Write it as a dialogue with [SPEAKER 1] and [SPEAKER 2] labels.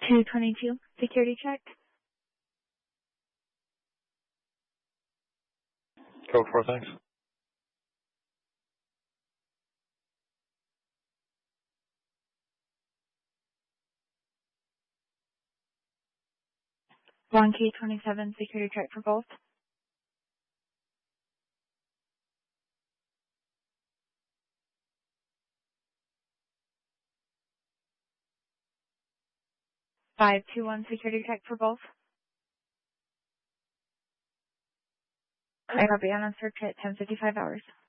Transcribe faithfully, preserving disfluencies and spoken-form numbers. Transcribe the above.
[SPEAKER 1] two twenty-two, security check.
[SPEAKER 2] Code four, thanks.
[SPEAKER 1] one K twenty-seven, security check for both. five two one, security check for both. I will be on a search at ten fifty-five hours.